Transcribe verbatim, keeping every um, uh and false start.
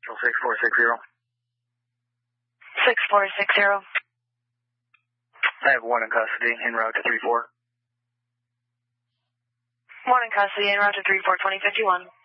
Marshall six four six zero. six four six zero. I have one in custody, en route to three four. One in custody, en route to three four, twenty fifty-one.